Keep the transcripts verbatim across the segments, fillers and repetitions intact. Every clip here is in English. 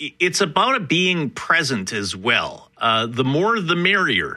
it's about a being present as well. Uh, the more, the merrier.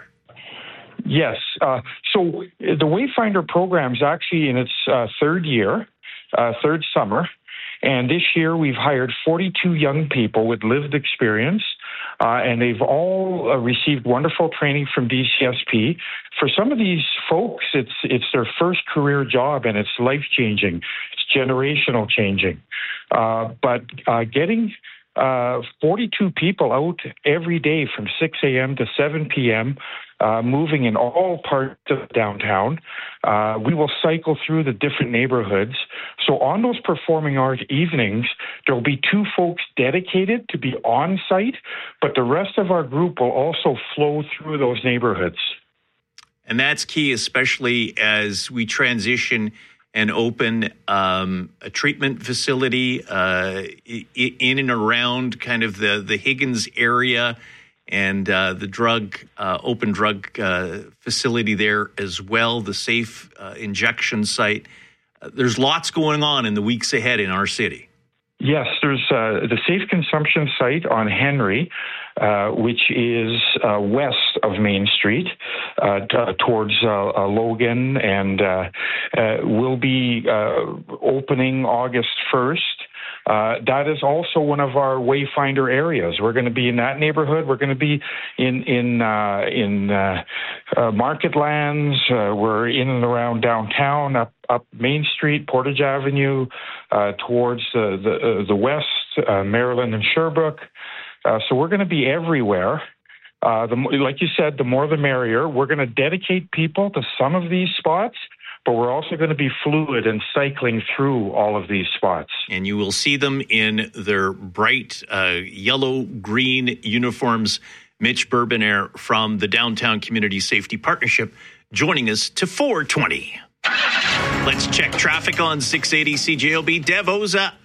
Yes. Uh, so the Wayfinder program is actually in its uh, third year, uh, third summer. And this year we've hired forty-two young people with lived experience, uh, and they've all uh, received wonderful training from D C S P. For some of these folks, it's it's their first career job, and it's life-changing. It's generational changing. Uh, but uh, getting uh, forty-two people out every day from six a.m. to seven p.m., Uh, moving in all parts of downtown. Uh, we will cycle through the different neighborhoods. So on those performing art evenings, there will be two folks dedicated to be on site, but the rest of our group will also flow through those neighborhoods. And that's key, especially as we transition and open um, a treatment facility uh, in and around kind of the, the Higgins area, and uh, the drug, uh, open drug uh, facility there as well, the safe uh, injection site. Uh, there's lots going on in the weeks ahead in our city. Yes, there's uh, the safe consumption site on Henry, uh, which is uh, west of Main Street, uh, t- towards uh, uh, Logan, and uh, uh, will be uh, opening August first. Uh, that is also one of our Wayfinder areas. We're going to be in that neighborhood. We're going to be in in uh, in uh, uh, Marketlands. Uh, we're in and around downtown, up up Main Street, Portage Avenue, uh, towards the the, uh, the west, uh, Maryland and Sherbrooke. Uh, so we're going to be everywhere. Uh, the, like you said, the more the merrier. We're going to dedicate people to some of these spots, but we're also going to be fluid and cycling through all of these spots. And you will see them in their bright uh, yellow-green uniforms. Mitch Bourbonnaire from the Downtown Community Safety Partnership joining us to four twenty. Let's check traffic on six eighty C J O B. Dev Oza